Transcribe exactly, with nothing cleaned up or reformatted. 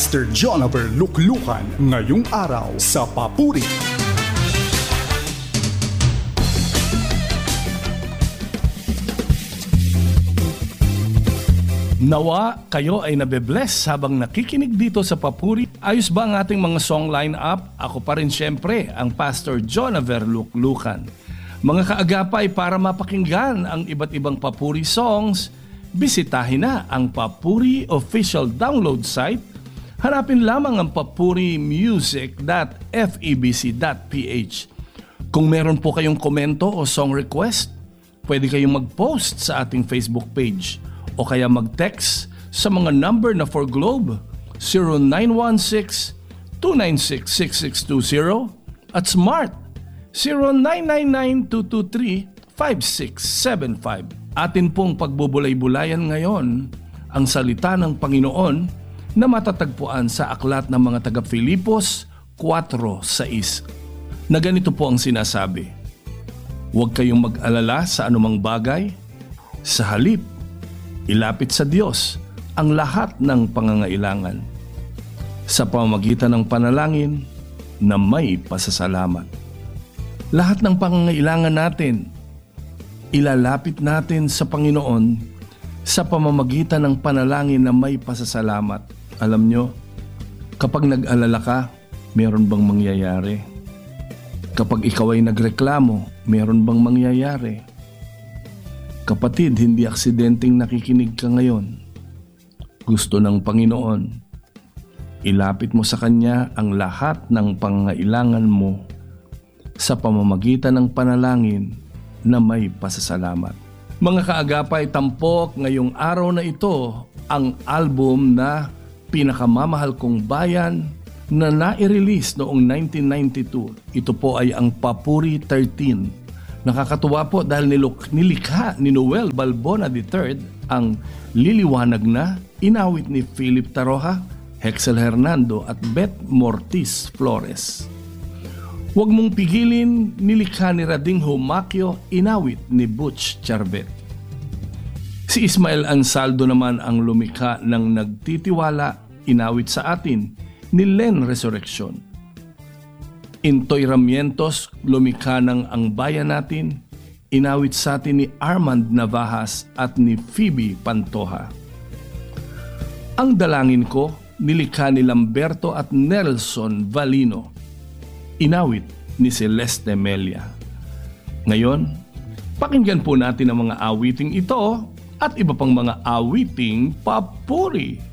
Pastor Jonaver Luklukan ngayong araw sa Papuri. Nawa kayo ay nabe-bless habang nakikinig dito sa Papuri. Ayos ba ang ating mga song line-up? Ako pa rin siyempre, ang Pastor Jonaver Luklukan. Mga kaagapay, para mapakinggan ang iba't ibang Papuri songs, bisitahin na ang Papuri official download site. Hanapin lamang ang papurimusic dot f e b c dot p h. Kung meron po kayong komento o song request, pwede kayong mag-post sa ating Facebook page o kaya mag-text sa mga number na for Globe zero nine one six, two nine six, six six two zero at Smart zero nine nine nine, two two three, five six seven five. Atin pong pagbubulay-bulayan ngayon ang salita ng Panginoon na matatagpuan sa aklat ng mga taga-Filipos four six na ganito po ang sinasabi: huwag kayong mag-alala sa anumang bagay, sa halip ilapit sa Diyos ang lahat ng pangangailangan sa pamamagitan ng panalangin na may pasasalamat. Lahat ng pangangailangan natin, ilalapit natin sa Panginoon sa pamamagitan ng panalangin na may pasasalamat. Alam nyo, kapag nag-alala ka, meron bang mangyayari? Kapag ikaw ay nagreklamo, meron bang mangyayari? Kapatid, hindi aksidenteng nakikinig ka ngayon. Gusto ng Panginoon, ilapit mo sa Kanya ang lahat ng pangangailangan mo sa pamamagitan ng panalangin na may pasasalamat. Mga kaagapay, tampok ngayong araw na ito ang album na Pinakamamahal Kong Bayan na nai-release noong nineteen ninety-two. Ito po ay ang Papuri thirteen. Nakakatuwa po dahil niluk- nilikha ni Noel Balbona the third ang Liliwanag Na, inawit ni Philip Taroja, Hexel Hernando at Beth Mortiz Flores. Huwag mong pigilin, nilikha ni Radingho Macchio, inawit ni Butch Charbet. Si Ismael Ansaldo naman ang lumikha ng Nagtitiwala, inawit sa atin ni Len Resurrection. Intoy Ramientos, lumikha ng Ang Bayan Natin, inawit sa atin ni Armand Navajas at ni Phoebe Pantoja. Ang Dalangin Ko, nilikha ni Lamberto at Nelson Valino, inawit ni Celeste Melia. Ngayon, pakinggan po natin ang mga awiting ito at iba pang mga awiting papuri.